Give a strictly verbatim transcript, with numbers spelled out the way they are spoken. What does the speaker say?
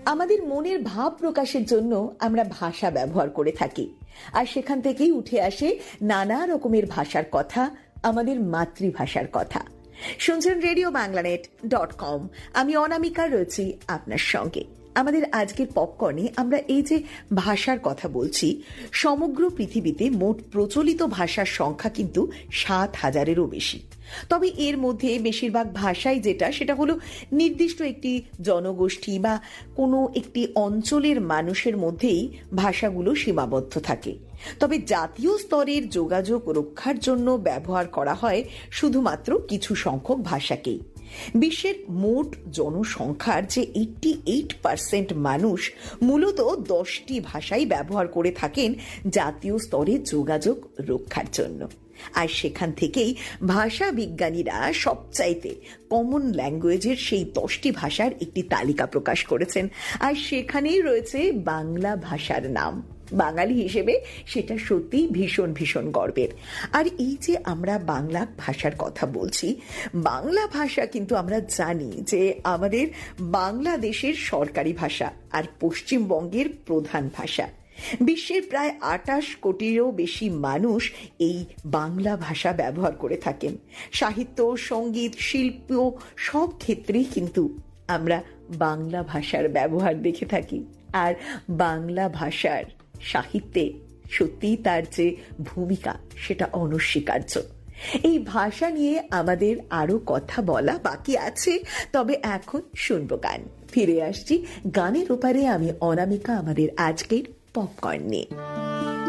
আমাদের মনের ভাব প্রকাশের জন্য আমরা ভাষা ব্যবহার করে থাকি, আর সেখান থেকেই উঠে আসে নানা রকমের ভাষার কথা, আমাদের মাতৃভাষার কথা। শুনছেন রেডিও বাংলানেট ডট কম। আমি অনামিকা রয়েছি আপনার সঙ্গে। আমাদের আজকের পপকর্নে আমরা এই যে ভাষার কথা বলছি, সমগ্র পৃথিবীতে মোট প্রচলিত ভাষার সংখ্যা কিন্তু সাত হাজারেরও বেশি। তবে এর মধ্যে বেশিরভাগ ভাষাই যেটা সেটা হলো নির্দিষ্ট একটি জনগোষ্ঠী বা কোনো একটি অঞ্চলের মানুষের মধ্যেই ভাষাগুলো সীমাবদ্ধ থাকে। তবে জাতীয় স্তরের যোগাযোগ রক্ষার জন্য ব্যবহার করা হয় শুধুমাত্র কিছু সংখ্যক ভাষাকেই। বিশ্বের মোট জনসংখ্যার যে এইটটি এইট পার্সেন্ট মানুষ মূলত দশটি ভাষাই ব্যবহার করে থাকেন জাতীয় স্তরে যোগাযোগ রক্ষার জন্য। আর সেখান থেকেই ভাষা বিজ্ঞানীরা সবচাইতে কমন ল্যাঙ্গুয়েজের সেই দশটি ভাষার একটি তালিকা প্রকাশ করেছেন, আর সেখানেই রয়েছে বাংলা ভাষার নাম। বাঙালি হিসেবে সেটা সত্যি ভীষণ ভীষণ গর্বের। আর এই যে আমরা বাংলা ভাষার কথা বলছি, বাংলা ভাষা কিন্তু আমরা জানি যে আমাদের বাংলাদেশের সরকারি ভাষা আর পশ্চিমবঙ্গের প্রধান ভাষা। বিশ্বের প্রায় আটাশ কোটিরও বেশি মানুষ এই বাংলা ভাষা ব্যবহার করে থাকেন। সাহিত্য, সঙ্গীত, শিল্প সব ক্ষেত্রেই কিন্তু আমরা বাংলা ভাষার ব্যবহার দেখে থাকি। আর বাংলা ভাষার সাহিত্যে সত্যিই তার যে ভূমিকা সেটা অনস্বীকার্য। এই ভাষা নিয়ে আমাদের আরো কথা বলা বাকি আছে, তবে এখন শুনবো গান। ফিরে আসছি গানের ওপারে আমি অনামিকা আমাদের আজকের পপকর্ন নিয়ে।